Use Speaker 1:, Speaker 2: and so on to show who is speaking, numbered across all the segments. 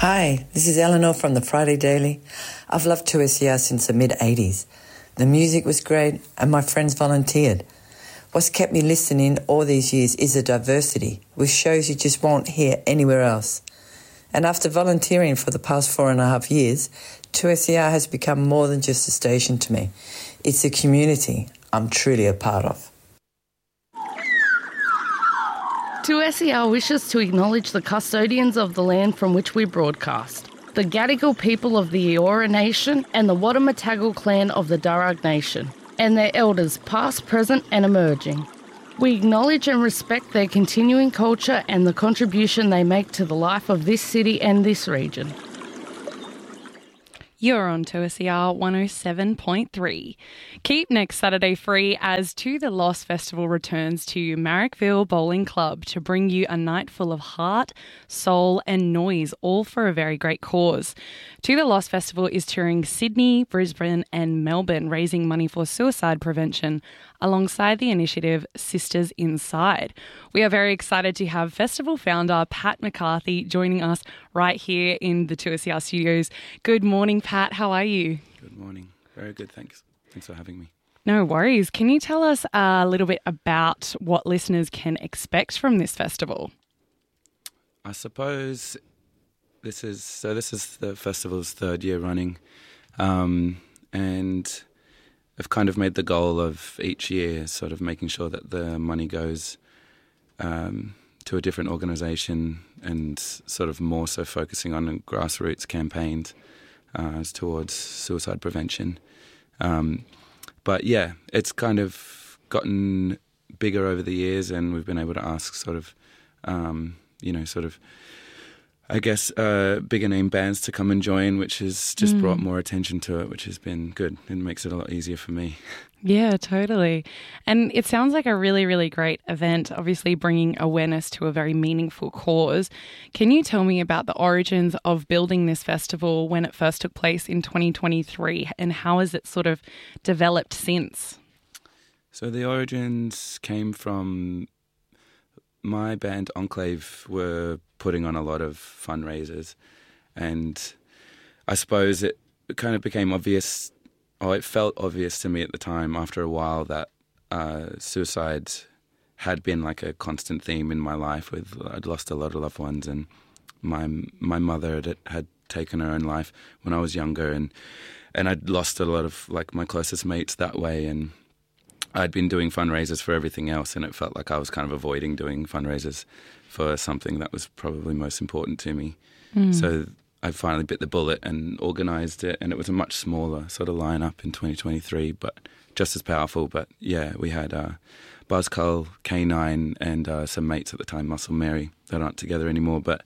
Speaker 1: Hi, this is Eleanor from the Friday Daily. I've loved 2SER since the mid-80s. The music was great and my friends volunteered. What's kept me listening all these years is the diversity, with shows you just won't hear anywhere else. And after volunteering for the past 4.5 years, 2SER has become more than just a station to me. It's a community I'm truly a part of.
Speaker 2: 2SER wishes to acknowledge the custodians of the land from which we broadcast, the Gadigal people of the Eora Nation and the Wadamatagal clan of the Darug Nation, and their elders past, present and emerging. We acknowledge and respect their continuing culture and the contribution they make to the life of this city and this region.
Speaker 3: You're on 2SER 107.3. Keep next Saturday free as To the Lost Festival returns to Marrickville Bowling Club to bring you a night full of heart, soul and noise, all for a very great cause. To the Lost Festival is touring Sydney, Brisbane and Melbourne, raising money for suicide prevention alongside the initiative Sisters Inside. We are very excited to have festival founder Pat McCarthy joining us right here in the 2SER studios. Good morning, Pat. How are you?
Speaker 4: Good morning. Very good, thanks. Thanks for having me.
Speaker 3: No worries. Can you tell us a little bit about what listeners can expect from this festival?
Speaker 4: I suppose this is the festival's third year running, and I've kind of made the goal of each year sort of making sure that the money goes to a different organisation and sort of more so focusing on grassroots campaigns towards suicide prevention. But yeah, it's kind of gotten bigger over the years, and we've been able to ask bigger name bands to come and join, which has just brought more attention to it, which has been good and makes it a lot easier for me.
Speaker 3: Yeah, totally. And it sounds like a really, really great event, obviously bringing awareness to a very meaningful cause. Can you tell me about the origins of building this festival when it first took place in 2023, and how has it sort of developed since?
Speaker 4: So the origins came from my band Enclave were putting on a lot of fundraisers, and I suppose it kind of became obvious, or it felt obvious to me at the time after a while, that suicide had been like a constant theme in my life. I'd lost a lot of loved ones, and my mother had taken her own life when I was younger, and I'd lost a lot of like my closest mates that way, and I'd been doing fundraisers for everything else, and it felt like I was kind of avoiding doing fundraisers for something that was probably most important to me. So I finally bit the bullet and organised it, and it was a much smaller sort of lineup in 2023, but just as powerful. But yeah, we had Buzz Cull, K9, and some mates at the time, Muscle Mary, that aren't together anymore. But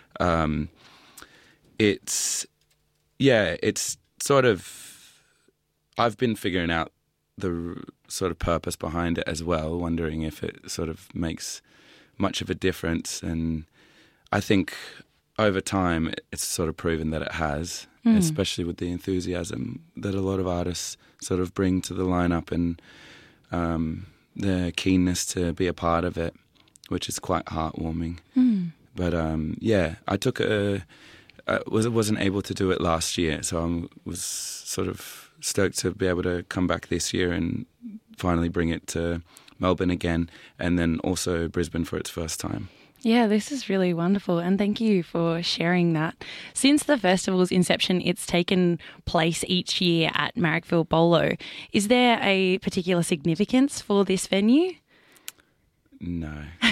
Speaker 4: it's sort of, I've been figuring out the sort of purpose behind it as well, wondering if it sort of makes much of a difference. And I think over time it's sort of proven that it has, especially with the enthusiasm that a lot of artists sort of bring to the lineup, and their keenness to be a part of it, which is quite heartwarming. But I took wasn't able to do it last year, so I was sort of stoked to be able to come back this year and finally bring it to Melbourne again, and then also Brisbane for its first time.
Speaker 3: Yeah, this is really wonderful, and thank you for sharing that. Since the festival's inception, it's taken place each year at Marrickville Bowlo. Is there a particular significance for this venue?
Speaker 4: No,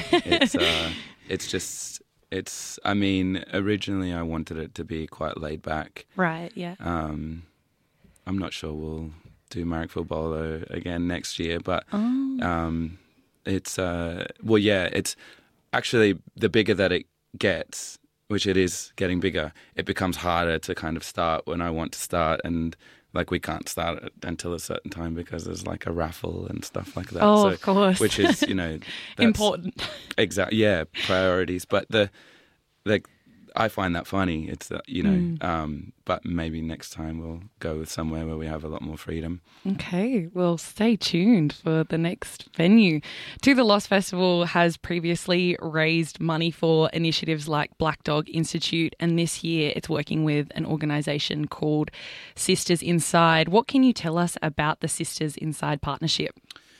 Speaker 4: it's I mean, originally I wanted it to be quite laid back. Right, yeah. I'm not sure we'll do Marrickville Bowlo again next year, but it's actually the bigger that it gets, which it is getting bigger, it becomes harder to kind of start when I want to start, and like we can't start it until a certain time because there's like a raffle and stuff like that.
Speaker 3: Oh, so, of course.
Speaker 4: Which is, important. Exactly. Yeah, priorities. But I find that funny. It's but maybe next time we'll go with somewhere where we have a lot more freedom.
Speaker 3: Okay, well, stay tuned for the next venue. To the Lost Festival has previously raised money for initiatives like Black Dog Institute, and this year it's working with an organisation called Sisters Inside. What can you tell us about the Sisters Inside partnership?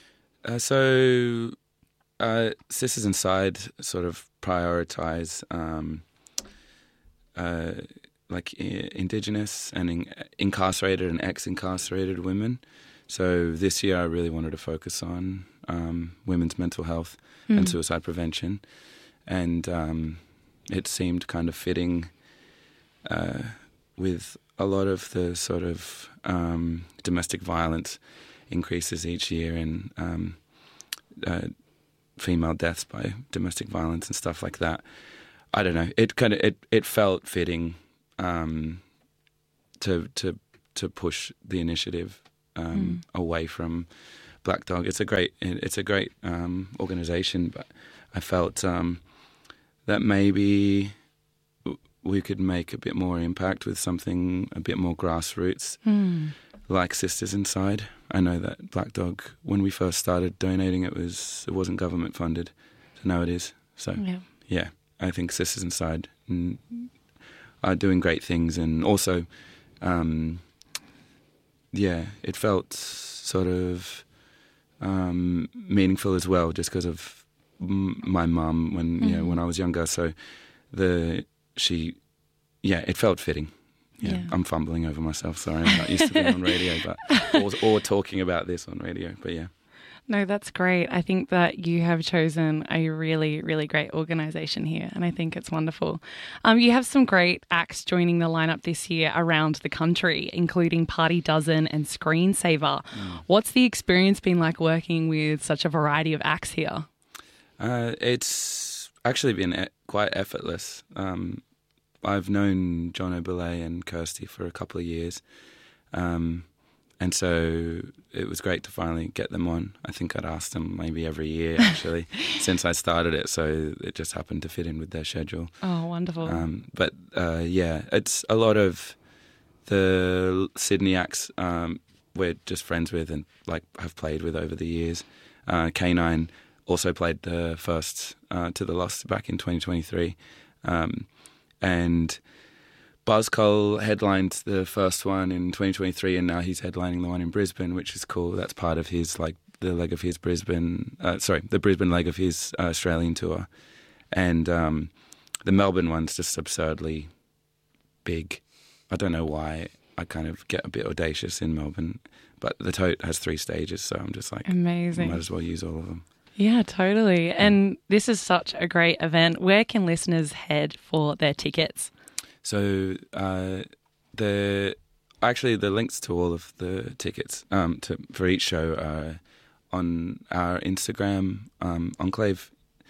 Speaker 4: Sisters Inside sort of prioritise Indigenous and incarcerated and ex-incarcerated women. So this year I really wanted to focus on women's mental health and suicide prevention. And it seemed kind of fitting with a lot of the sort of domestic violence increases each year and female deaths by domestic violence and stuff like that. I don't know. It felt fitting to push the initiative away from Black Dog. It's a great organisation, but I felt that maybe we could make a bit more impact with something a bit more grassroots, like Sisters Inside. I know that Black Dog, when we first started donating, it wasn't government funded, so now it is. So yeah, I think Sisters Inside are doing great things, and also, it felt sort of meaningful as well, just because of my mum when I was younger. So it felt fitting. Yeah, I'm fumbling over myself. Sorry, I'm not used to being on radio, or talking about this on radio. But yeah.
Speaker 3: No, that's great. I think that you have chosen a really, really great organisation here, and I think it's wonderful. You have some great acts joining the lineup this year around the country, including Party Dozen and Screensaver. What's the experience been like working with such a variety of acts here?
Speaker 4: It's actually been quite effortless. I've known John O'Belay and Kirsty for a couple of years. And so it was great to finally get them on. I think I'd asked them maybe every year, actually, since I started it. So it just happened to fit in with their schedule.
Speaker 3: Oh, wonderful.
Speaker 4: It's a lot of the Sydney acts we're just friends with and have played with over the years. K9 also played the first To the Lost back in 2023. And Buzzcole headlined the first one in 2023, and now he's headlining the one in Brisbane, which is cool. That's part of his the leg of his the Brisbane leg of his Australian tour, and the Melbourne one's just absurdly big. I don't know why. I kind of get a bit audacious in Melbourne, but the Tote has 3 stages, so I'm just like,
Speaker 3: amazing.
Speaker 4: Might as well use all of them.
Speaker 3: Yeah, totally. And this is such a great event. Where can listeners head for their tickets?
Speaker 4: So the links to all of the tickets for each show are on our Instagram, Enclave,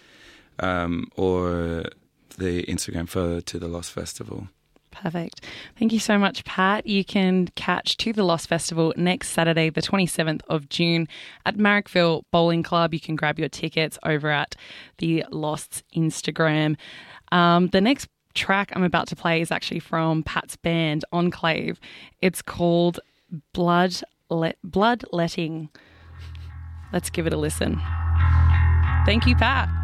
Speaker 4: or the Instagram for To the Lost Festival.
Speaker 3: Perfect. Thank you so much, Pat. You can catch To the Lost Festival next Saturday, the 27th of June at Marrickville Bowling Club. You can grab your tickets over at the Lost's Instagram. The next track I'm about to play is actually from Pat's band, Enclave. It's called Bloodletting. Let's give it a listen. Thank you, Pat.